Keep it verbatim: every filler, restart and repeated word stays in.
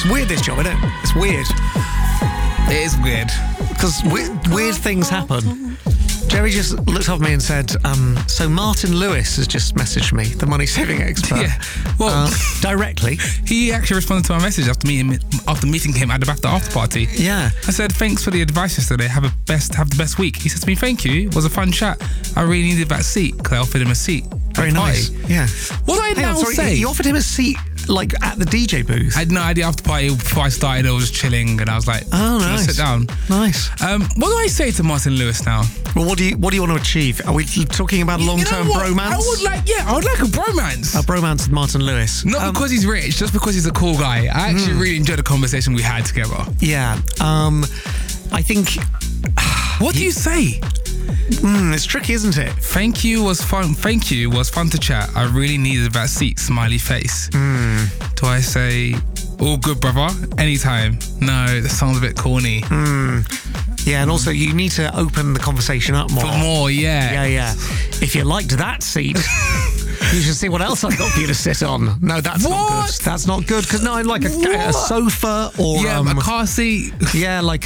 weird, this job, isn't it? It's weird. It is weird. Because weird, weird things happen. Jerry just looked up at me and said, um, so Martin Lewis has just messaged me, the money-saving expert. Yeah, well... Uh, directly. He actually responded to my message after meeting after meeting him at the after, after party. Yeah. I said, thanks for the advice yesterday. Have a best have the best week. He said to me, thank you. It was a fun chat. I really needed that seat because I offered him a seat. Very nice. Yeah. What do I Hang now on, sorry, say? You offered him a seat, like, at the D J booth? I had no idea after party. Before I started, I was chilling and I was like, oh, nice. Sit down. Nice. Um, what do I say to Martin Lewis now? Well, what do you what do you want to achieve? Are we talking about a long-term you know bromance? I would like, yeah, I would like a bromance. A bromance with Martin Lewis. Not um, because he's rich, just because he's a cool guy. I actually mm. really enjoyed the conversation we had together. Yeah. Um, I think... What he, do you say? Mm, it's tricky, isn't it? Thank you was fun. Thank you was fun to chat. I really needed that seat. Smiley face. Mm. Do I say, all good, brother? Anytime. No, that sounds a bit corny. Mm. Yeah, and also you need to open the conversation up more. For more, yeah. Yeah, yeah. If you liked that seat... You should see what else I've got for you to sit on. No, that's what? not good. That's not good. Because no, I'm like a, a sofa or yeah, um, a car seat. Yeah, like